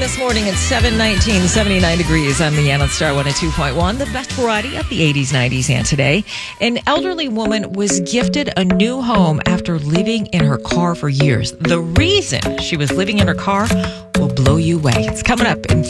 this morning at 7:19, 79 degrees. I'm Leanne on Star 102.1, the best variety of the 80s, 90s, and today. An elderly woman was gifted a new home after living in her car for years. The reason she was living in her car will blow you away. It's coming up in